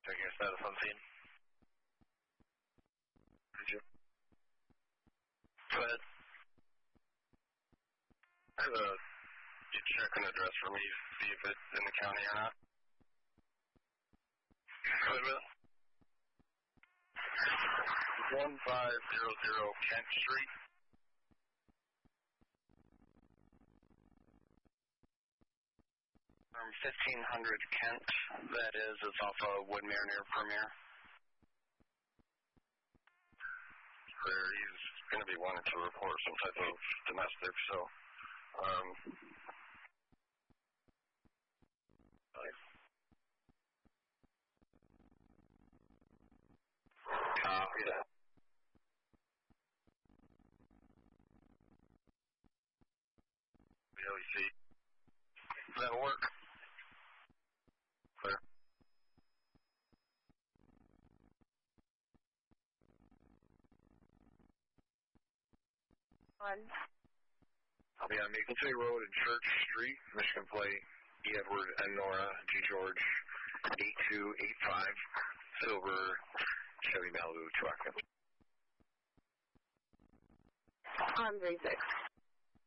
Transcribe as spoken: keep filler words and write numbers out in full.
Taking a status on scene. Did you? Go ahead. Could uh, you check an address for me, see if it's in the county or not? Go ahead with it. one five zero zero Kent Street. From fifteen hundred Kent, that is, it's off of Woodmere near Premier. Where he's going to be wanting to report some type of domestic, so, um, nice. Copy that. B L E C. That'll work. Clear. One. I'll be on Mapletoe Road and Church Street, Michigan Plate, E. Edward and Nora, G. George, eight two eight five, silver Chevy Malibu, two octane. On three six.